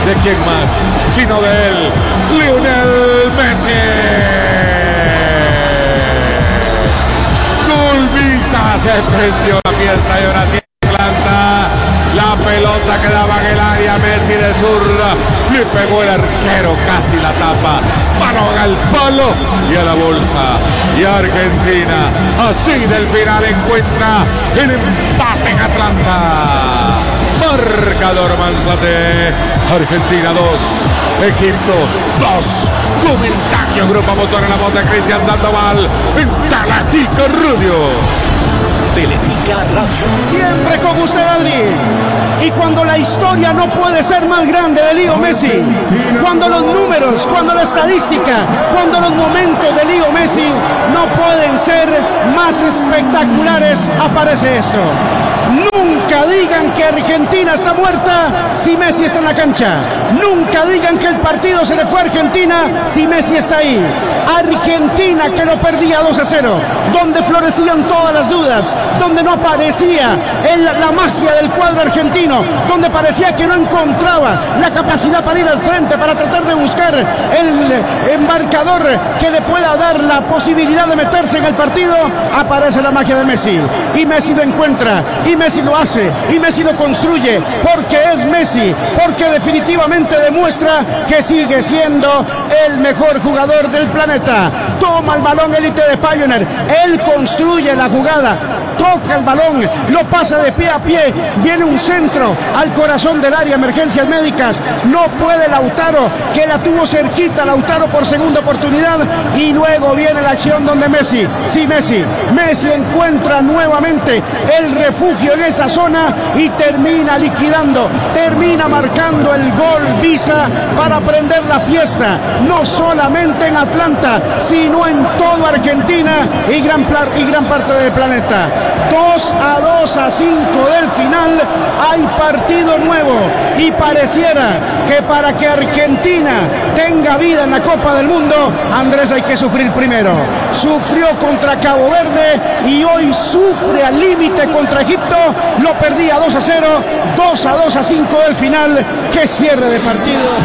¿De quién más? Sino de él, Lionel Messi. Gulbiza se prendió la fiesta y ahora sí Atlanta. La pelota quedaba en el área, Messi de zurda, le pegó el arquero, casi la tapa, balón al palo y a la bolsa. Y Argentina, así del final encuentra el empate en Atlanta. Marcador Manzate, Argentina 2, Egipto 2. Comentario Grupo Motor en la voz de Cristian Sandoval en Teletica Radio. Teletica Radio. Siempre con usted, Adri. Y cuando la historia no puede ser más grande de Leo Messi, cuando los números, cuando la estadística, cuando los momentos de Leo Messi no pueden ser más espectaculares, aparece esto. Nunca digan que Argentina está muerta si Messi está en la cancha. Nunca digan que el partido se le fue a Argentina si Messi está ahí. Argentina que lo perdía 2-0, donde florecían todas las dudas, donde no aparecía la magia del cuadro argentino, donde parecía que no encontraba la capacidad para ir al frente, para tratar de buscar el embarcador que le pueda dar la posibilidad de meterse en el partido, aparece la magia de Messi. Y Messi lo encuentra, y Messi lo hace, y Messi lo construye, porque es Messi, porque definitivamente demuestra que sigue siendo el mejor jugador del planeta. Toma el balón élite de Pioneer, él construye la jugada, toca el balón, lo pasa de pie a pie, viene un centro al corazón del área, emergencias médicas, no puede Lautaro, que la tuvo cerquita Lautaro por segunda oportunidad, y luego viene la acción donde Messi encuentra nuevamente el refugio en esa zona y termina liquidando, termina marcando el gol Visa para prender la fiesta, no solamente en Atlanta, sino en toda Argentina y gran parte del planeta. 2-2 a 5 del final, hay partido nuevo y pareciera que para que Argentina tenga vida en la Copa del Mundo, Andrés, hay que sufrir primero. Sufrió contra Cabo Verde y hoy sufre al límite contra Egipto, lo perdía 2-0, 2-2 a 5 del final. ¡Qué cierre de partido!